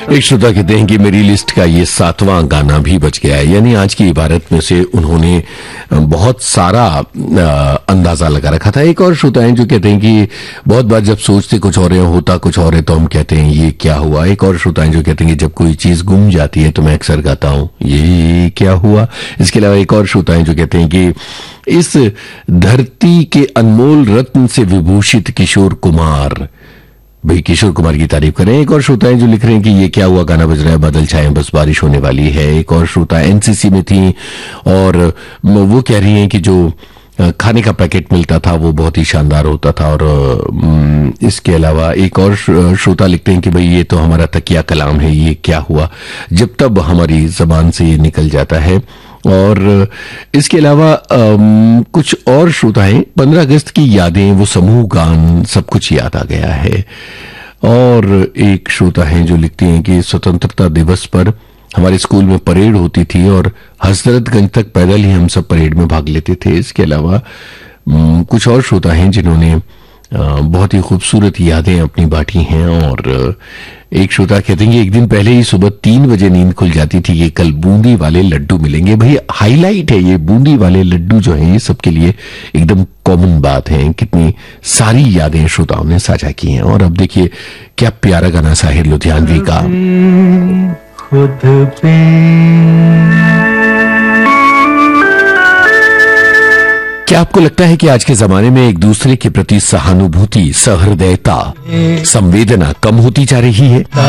एक श्रोता कहते हैं कि मेरी लिस्ट का ये 7वां गाना भी बच गया है। यानी आज की इबारत में से उन्होंने बहुत सारा अंदाजा लगा रखा था। एक और श्रोता है जो कहते हैं कि बहुत बार जब सोचते कुछ और है होता कुछ और है तो हम कहते हैं ये क्या हुआ। एक और श्रोता है जो कहते हैं कि जब कोई चीज गुम जाती है तो मैं अक्सर गाता हूं ये क्या हुआ। इसके अलावा एक और श्रोता है जो कहते हैं कि इस धरती के अनमोल रत्न से विभूषित किशोर कुमार, भाई किशोर कुमार की तारीफ करें। एक और श्रोता है जो लिख रहे हैं कि ये क्या हुआ गाना बज रहा है, बादल छाए बस बारिश होने वाली है। एक और श्रोता एनसीसी में थी और वो कह रही हैं कि जो खाने का पैकेट मिलता था वो बहुत ही शानदार होता था। और इसके अलावा एक और श्रोता लिखते हैं कि भाई ये तो हमारा तकिया कलाम है, ये क्या हुआ, जब तब हमारी जबान से ये निकल जाता है। और इसके अलावा कुछ और श्रोता हैं 15 अगस्त की यादें, वो समूह गान, सब कुछ याद आ गया है। और एक श्रोता हैं जो लिखते हैं कि स्वतंत्रता दिवस पर हमारे स्कूल में परेड होती थी और हजरतगंज तक पैदल ही हम सब परेड में भाग लेते थे। इसके अलावा कुछ और श्रोता हैं जिन्होंने बहुत ही खूबसूरत यादें अपनी बांटी हैं। और एक श्रोता कहते हैं कि एक दिन पहले ही सुबह 3 बजे नींद खुल जाती थी कि कल बूंदी वाले लड्डू मिलेंगे। भाई हाईलाइट है ये बूंदी वाले लड्डू जो हैं, ये सबके लिए एकदम कॉमन बात है। कितनी सारी यादें श्रोताओं ने साझा की हैं। और अब देखिए क्या प्यारा गाना साहिर लुधियानवी का खुद पे क्या आपको लगता है कि आज के जमाने में एक दूसरे के प्रति सहानुभूति, सहृदयता, संवेदना कम होती जा रही है?